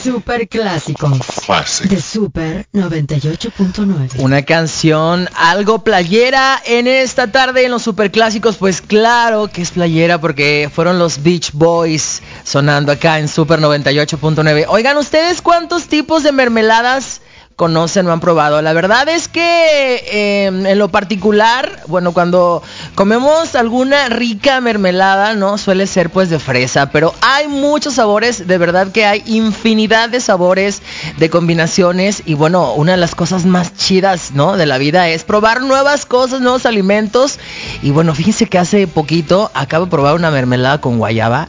Super clásicos de Super 98.9. Una canción algo playera en esta tarde en los Super clásicos. Pues claro que es playera porque fueron los Beach Boys sonando acá en Super 98.9. Oigan, ¿ustedes cuántos tipos de mermeladas conocen o han probado? La verdad es que en lo particular, bueno, cuando comemos alguna rica mermelada, ¿no? Suele ser pues de fresa, pero hay muchos sabores, de verdad que hay infinidad de sabores, de combinaciones, y bueno, una de las cosas más chidas, ¿no? De la vida es probar nuevas cosas, nuevos alimentos. Y bueno, fíjense que hace poquito acabo de probar una mermelada con guayaba.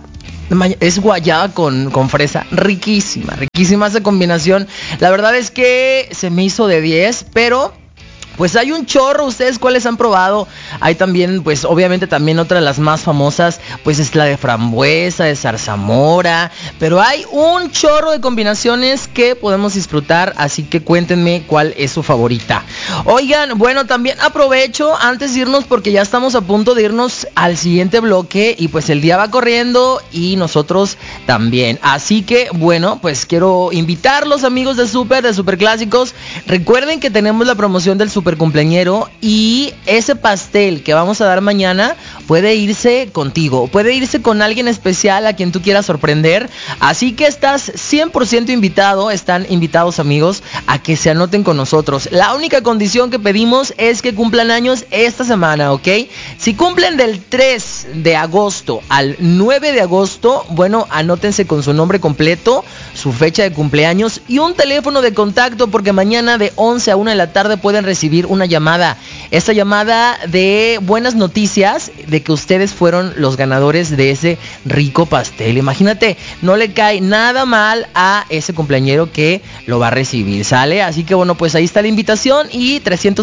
Es guayaba con fresa, riquísima esa combinación. La verdad es que se me hizo de 10, pero pues hay un chorro. ¿Ustedes cuáles han probado? Hay también, pues obviamente también otra de las más famosas, pues es la de frambuesa, de zarzamora, pero hay un chorro de combinaciones que podemos disfrutar, así que cuéntenme cuál es su favorita. Oigan, bueno, también aprovecho antes de irnos porque ya estamos a punto de irnos al siguiente bloque y pues el día va corriendo y nosotros también. Así que bueno, pues quiero invitarlos, amigos de Super Clásicos. Recuerden que tenemos la promoción del Super Cumpleañero y ese pastel que vamos a dar mañana puede irse contigo, puede irse con alguien especial a quien tú quieras sorprender. Así que estás 100% invitado, están invitados, amigos, a que se anoten con nosotros. La única condición que pedimos es que cumplan años esta semana, ¿ok? Si cumplen del 3 de agosto al 9 de agosto, bueno, anótense con su nombre completo, su fecha de cumpleaños y un teléfono de contacto, porque mañana de 11 a 1 de la tarde pueden recibir una llamada. Esta llamada de buenas noticias de que ustedes fueron los ganadores de ese rico pastel. Imagínate, no le cae nada mal a ese cumpleañero que lo va a recibir, ¿sale? Así que bueno, pues ahí está la invitación y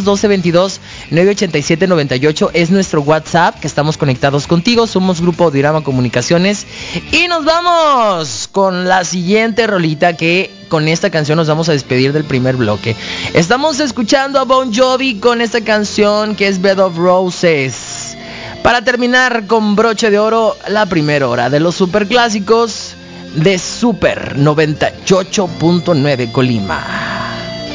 312-22-987-98 es nuestro WhatsApp, que estamos conectados contigo. Somos Grupo Audiorama Comunicaciones y nos vamos con la siguiente rolita, que con esta canción nos vamos a despedir del primer bloque. Estamos escuchando a Bon Jovi con esta canción que es Bed of Roses, para terminar con broche de oro la primera hora de los superclásicos de Super 98.9 Colima.